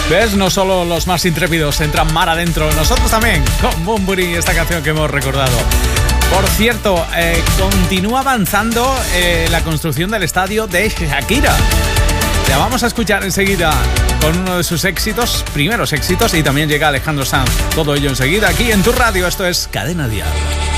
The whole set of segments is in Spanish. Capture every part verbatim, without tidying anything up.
¿Ves? No solo los más intrépidos entran mar adentro, nosotros también, con Bunbury, esta canción que hemos recordado. Por cierto, eh, continúa avanzando eh, la construcción del estadio de Shakira. La vamos a escuchar enseguida con uno de sus éxitos, primeros éxitos, y también llega Alejandro Sanz. Todo ello enseguida aquí en tu radio. Esto es Cadena Dial.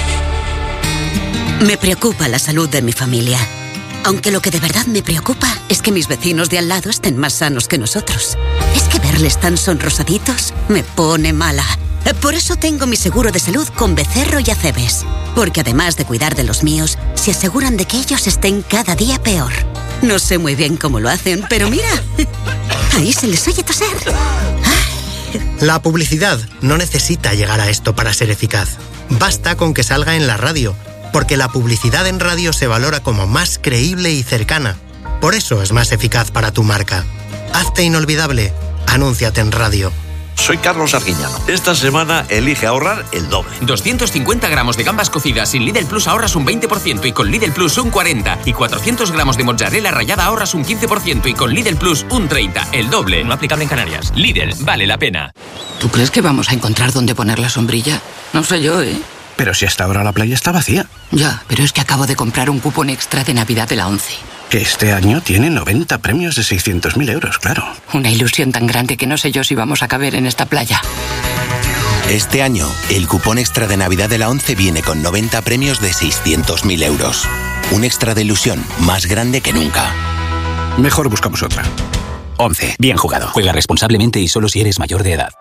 Me preocupa la salud de mi familia. Aunque lo que de verdad me preocupa es que mis vecinos de al lado estén más sanos que nosotros. Es que verles tan sonrosaditos me pone mala. Por eso tengo mi seguro de salud con Becerro y Acebes. Porque además de cuidar de los míos, se aseguran de que ellos estén cada día peor. No sé muy bien cómo lo hacen, pero mira, ahí se les oye toser. La publicidad no necesita llegar a esto para ser eficaz. Basta con que salga en la radio. Porque la publicidad en radio se valora como más creíble y cercana. Por eso es más eficaz para tu marca. Hazte inolvidable. Anúnciate en radio. Soy Carlos Arguiñano. Esta semana elige ahorrar el doble. doscientos cincuenta gramos de gambas cocidas sin Lidl Plus ahorras un veinte por ciento y con Lidl Plus un cuarenta por ciento. Y cuatrocientos gramos de mozzarella rallada ahorras un quince por ciento y con Lidl Plus un treinta por ciento. El doble. No aplicable en Canarias. Lidl, vale la pena. ¿Tú crees que vamos a encontrar dónde poner la sombrilla? No sé yo, ¿eh? Pero si hasta ahora la playa está vacía. Ya, pero es que acabo de comprar un cupón extra de Navidad de la ONCE. Que este año tiene noventa premios de seiscientos mil euros, claro. Una ilusión tan grande que no sé yo si vamos a caber en esta playa. Este año, el cupón extra de Navidad de la ONCE viene con noventa premios de seiscientos mil euros. Un extra de ilusión más grande que nunca. Mejor buscamos otra. ONCE. Bien jugado. Juega responsablemente y solo si eres mayor de edad.